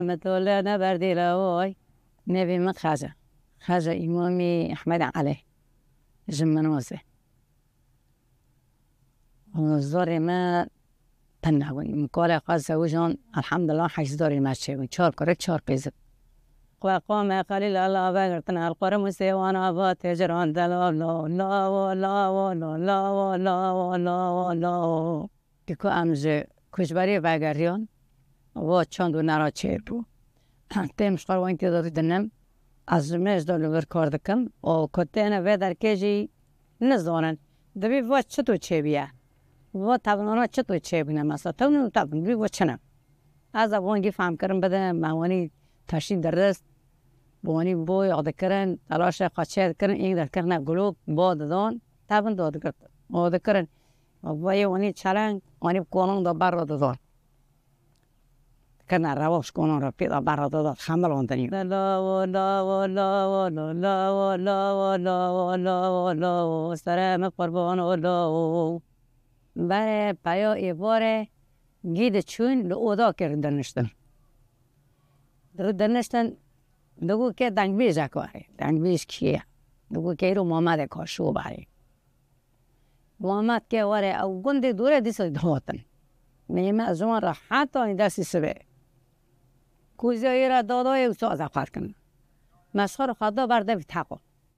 متولى نبردي لهوي نبي من خاجة إمامي أحمد علي جمنوزه وزوري ما تنهوي مقالة قاسة وجون الحمد لله حيث دوري ما تشيوي شار كورك شار بيزب وقام قليل الله بقرتنا القرم سيوانا باتجران دلا لا لا ولا ولا لا ولا ولا ولا كيكو أمجي كشبري بقريون و چند و نرا چیر بو تیمش قروان که داری دنم از میش دارم ور کار دکم و کتینه و در کجی نزدانن دبی و چطور چه بیه و تابنانا چطور چه بینه مثلا تابن بی و چنم از افغانی فهم کردم بده موانی تشین در دست بوانی بوی عاده کردن تلاش قاچه کردن این در کردن گلوک با دادن تابن داد کرد عاده کردن و یه وانی چلنگ وانی قانون دا بر دادن كنا رواش كونوا ربيضة برا حمل وندني لا ولا ولا ولا لا ولا ولا ولا ولا سلام قربان ولا برای پایا ایواره گید چون لودا کردنشتن دنشتن دو که دنگ بیش کاره دنگ بیش کیه دو که رو محمد کاشو باری محمد که واره او گنده دوره دیسه دواتن میمه از اون را حتی این دستی سبه کوزیایی را دادای او ساز افر کنن مشخور خدا برده بی تقوی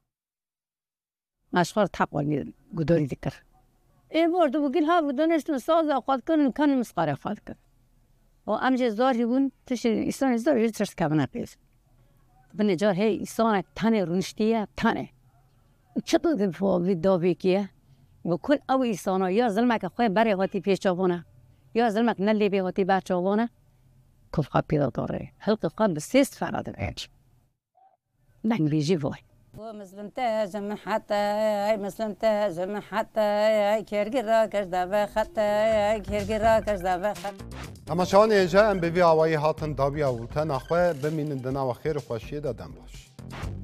مشخور تقوی گداری دکر این بارد بگیل ها بودنشتون ساز افر کنن کنن مسخار افر کنن و امجه زاری بون تشیر ایسان زاری تشت کبنه پیز بنی جار هی ایسان تنه رونشتیه تنه چطور دفعه ویداوی کیه و کل او ایسان ها یا ظلمک خواه بره هاتی پیش چاوانه یا ظلمک نلی بی هاتی بر چاوانه كل قاب بيضا دوري حلقة قاب بسيست فراد العيش لكن بيجي فوي ومسلمته جمع حتى هاي مسلمته جمع حتى هاي كيرجرا كجدا حتى هاي كيرجرا كجدا حتى اما شان اینجا ام بی آوایی هاتن دابی او تن اخوه بمینن دنا و خیر خوشی دادن باش